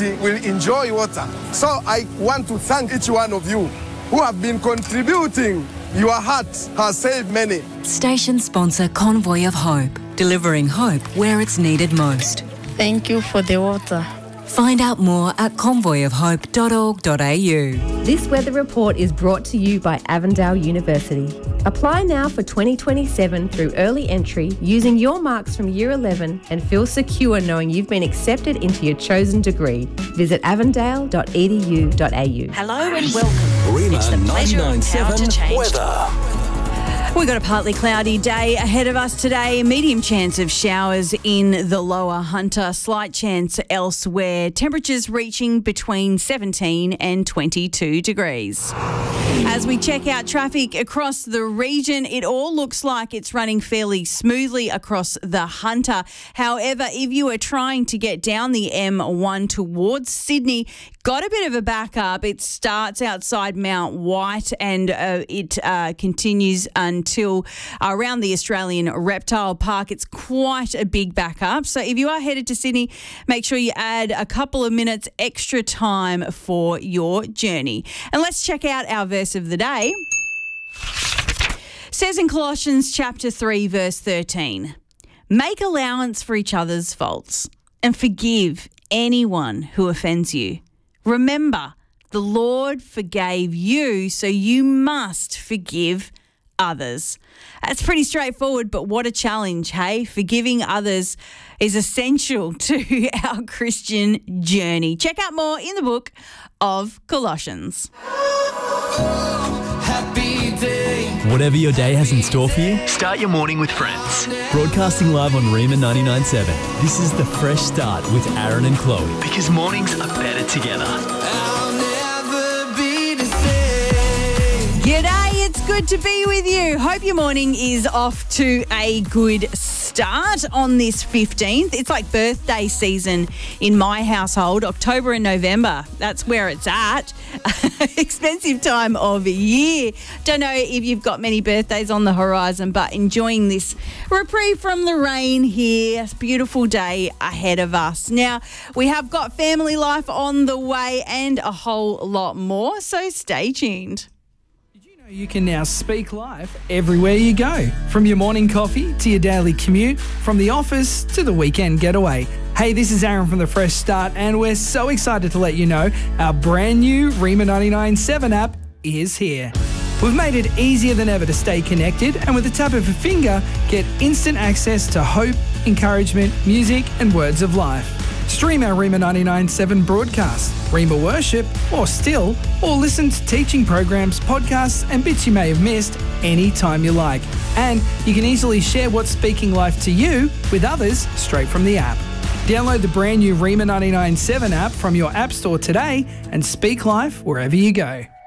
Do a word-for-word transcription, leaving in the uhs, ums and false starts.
community will enjoy water. So I want to thank each one of you who have been contributing. Your heart has saved many. Station sponsor Convoy of Hope, delivering hope where it's needed most. Thank you for the water. Find out more at convoy of hope dot org dot a u. This weather report is brought to you by Avondale University. Apply now for twenty twenty-seven through early entry using your marks from Year eleven and feel secure knowing you've been accepted into your chosen degree. Visit avondale dot e d u dot a u. Hello and welcome. Rima It's the pleasure of power to change. Weather. We've got a partly cloudy day ahead of us today. Medium chance of showers in the lower Hunter. Slight chance elsewhere. Temperatures reaching between seventeen and twenty-two degrees. As we check out traffic across the region, it all looks like it's running fairly smoothly across the Hunter. However, if you are trying to get down the M one towards Sydney, got a bit of a backup. It starts outside Mount White and uh, it uh, continues until around the Australian Reptile Park. It's quite a big backup. So if you are headed to Sydney, make sure you add a couple of minutes extra time for your journey. And let's check out our verse of the day. Says in Colossians chapter three, verse thirteen, make allowance for each other's faults and forgive anyone who offends you. Remember, the Lord forgave you, so you must forgive others. That's pretty straightforward, but what a challenge, hey? Forgiving others is essential to our Christian journey. Check out more in the book of Colossians. Happy day. Whatever your day has in store for you, start your morning with Friends. Broadcasting live on Rima ninety-nine point seven. This is The Fresh Start with Aaron and Chloe. Because mornings are better together. I'll never be the same. G'day, it's good to be with you. Hope your morning is off to a good start on this fifteenth. It's like birthday season in my household, October and November. That's where it's at. Expensive time of year. Don't know if you've got many birthdays on the horizon, but enjoying this reprieve from the rain here. It's a beautiful day ahead of us. Now, we have got family life on the way and a whole lot more, so stay tuned. You can now speak live everywhere you go, from your morning coffee to your daily commute, from the office to the weekend getaway. Hey, this is Aaron from The Fresh Start, and we're so excited to let you know our brand new Rima ninety-nine point seven app is here. We've made it easier than ever to stay connected, and with the tap of a finger, get instant access to hope, encouragement, music, and words of life. Stream our Rima ninety-nine point seven broadcast, Rima Worship, or Still, or listen to teaching programs, podcasts, and bits you may have missed anytime you like. And you can easily share what's speaking life to you with others straight from the app. Download the brand new Rima ninety-nine point seven app from your app store today and speak life wherever you go.